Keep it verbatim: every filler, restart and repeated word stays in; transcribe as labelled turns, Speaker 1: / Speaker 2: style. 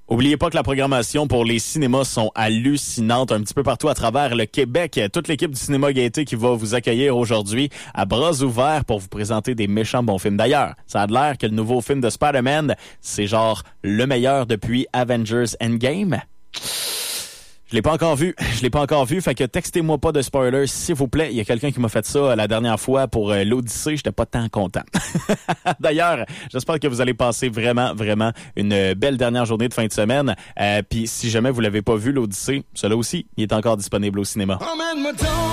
Speaker 1: Oubliez pas que la programmation pour les cinémas sont hallucinantes un petit peu partout à travers le Québec. Toute l'équipe du Cinéma Gaieté qui va vous accueillir aujourd'hui à bras ouverts pour vous présenter des méchants bons films. D'ailleurs, ça a l'air que le nouveau film de Spider-Man, c'est genre le meilleur depuis Avengers Endgame. Je l'ai pas encore vu. Je l'ai pas encore vu. Fait que textez-moi pas de spoilers, s'il vous plaît. Il y a quelqu'un qui m'a fait ça la dernière fois pour euh, l'Odyssée. J'étais pas tant content. D'ailleurs, j'espère que vous allez passer vraiment, vraiment une belle dernière journée de fin de semaine. Euh, Puis si jamais vous l'avez pas vu, l'Odyssée, cela aussi, il est encore disponible au cinéma.